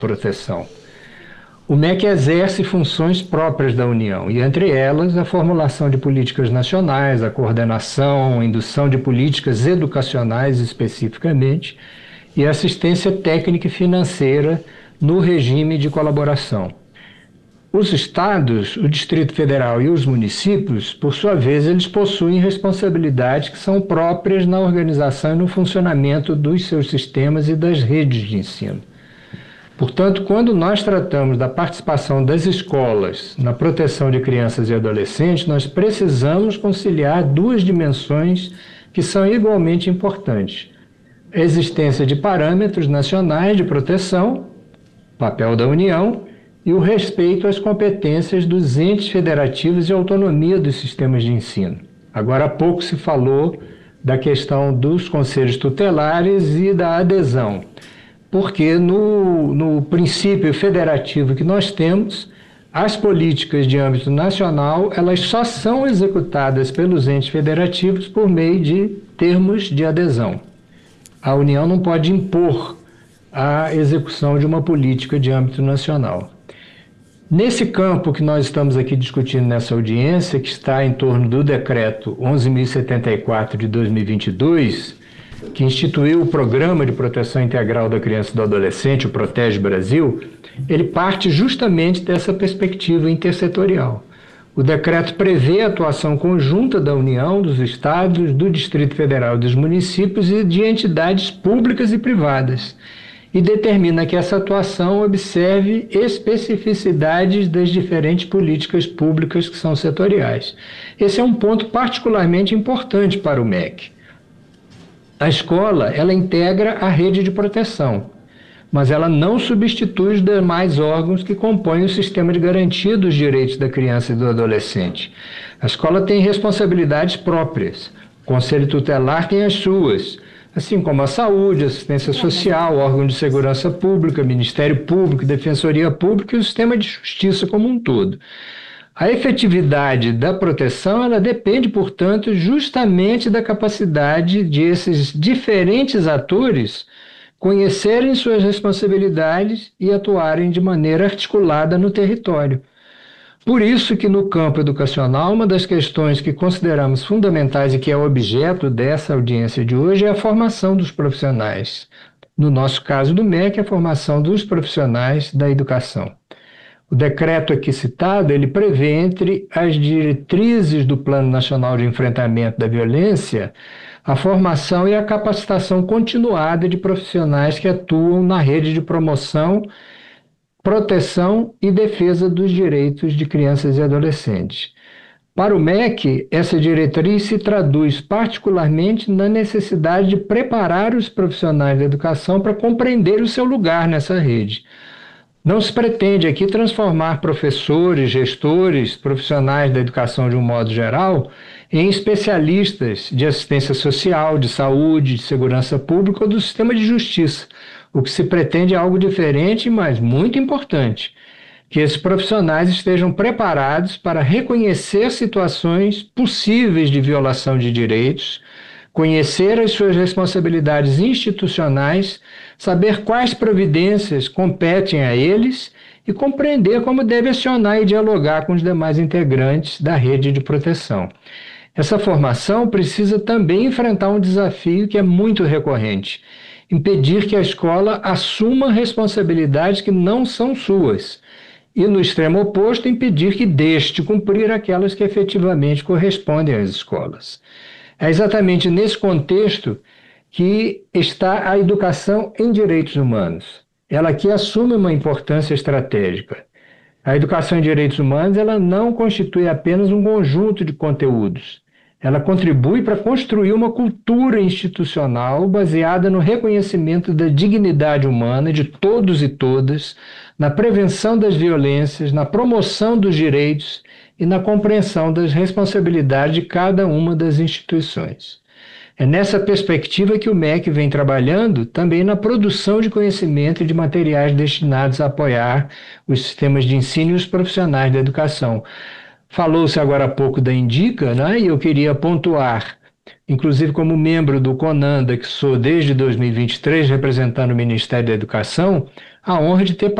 proteção. O MEC exerce funções próprias da União, e entre elas a formulação de políticas nacionais, a coordenação, a indução de políticas educacionais especificamente, e assistência técnica e financeira no regime de colaboração. Os estados, o Distrito Federal e os municípios, por sua vez, eles possuem responsabilidades que são próprias na organização e no funcionamento dos seus sistemas e das redes de ensino. Portanto, quando nós tratamos da participação das escolas na proteção de crianças e adolescentes, nós precisamos conciliar duas dimensões que são igualmente importantes: a existência de parâmetros nacionais de proteção, papel da União, e o respeito às competências dos entes federativos e autonomia dos sistemas de ensino. Agora há pouco se falou da questão dos conselhos tutelares e da adesão, porque no princípio federativo que nós temos, as políticas de âmbito nacional, elas só são executadas pelos entes federativos por meio de termos de adesão. A União não pode impor a execução de uma política de âmbito nacional. Nesse campo que nós estamos aqui discutindo nessa audiência, que está em torno do decreto 11.074 de 2022, que instituiu o Programa de Proteção Integral da Criança e do Adolescente, o Protege Brasil, ele parte justamente dessa perspectiva intersetorial. O decreto prevê a atuação conjunta da União, dos estados, do Distrito Federal e dos municípios e de entidades públicas e privadas, e determina que essa atuação observe especificidades das diferentes políticas públicas que são setoriais. Esse é um ponto particularmente importante para o MEC. A escola, ela integra a rede de proteção, mas ela não substitui os demais órgãos que compõem o sistema de garantia dos direitos da criança e do adolescente. A escola tem responsabilidades próprias, o Conselho Tutelar tem as suas, assim como a saúde, assistência social, órgão de segurança pública, Ministério Público, Defensoria Pública e o sistema de justiça como um todo. A efetividade da proteção, ela depende, portanto, justamente da capacidade de esses diferentes atores conhecerem suas responsabilidades e atuarem de maneira articulada no território. Por isso que no campo educacional, uma das questões que consideramos fundamentais e que é objeto dessa audiência de hoje é a formação dos profissionais. No nosso caso do MEC, a formação dos profissionais da educação. O decreto aqui citado, ele prevê entre as diretrizes do Plano Nacional de Enfrentamento da Violência a formação e a capacitação continuada de profissionais que atuam na rede de promoção, proteção e defesa dos direitos de crianças e adolescentes. Para o MEC, essa diretriz se traduz particularmente na necessidade de preparar os profissionais da educação para compreender o seu lugar nessa rede. Não se pretende aqui transformar professores, gestores, profissionais da educação de um modo geral em especialistas de assistência social, de saúde, de segurança pública ou do sistema de justiça. O que se pretende é algo diferente, mas muito importante, que esses profissionais estejam preparados para reconhecer situações possíveis de violação de direitos, conhecer as suas responsabilidades institucionais, saber quais providências competem a eles e compreender como deve acionar e dialogar com os demais integrantes da rede de proteção. Essa formação precisa também enfrentar um desafio que é muito recorrente: impedir que a escola assuma responsabilidades que não são suas e, no extremo oposto, impedir que deixe de cumprir aquelas que efetivamente correspondem às escolas. É exatamente nesse contexto que está a educação em direitos humanos. Ela aqui assume uma importância estratégica. A educação em direitos humanos, ela não constitui apenas um conjunto de conteúdos. Ela contribui para construir uma cultura institucional baseada no reconhecimento da dignidade humana de todos e todas, na prevenção das violências, na promoção dos direitos e na compreensão das responsabilidades de cada uma das instituições. É nessa perspectiva que o MEC vem trabalhando também na produção de conhecimento e de materiais destinados a apoiar os sistemas de ensino e os profissionais da educação. Falou-se agora há pouco da Indica, né? E eu queria pontuar, inclusive como membro do CONANDA, que sou desde 2023 representando o Ministério da Educação, a honra de ter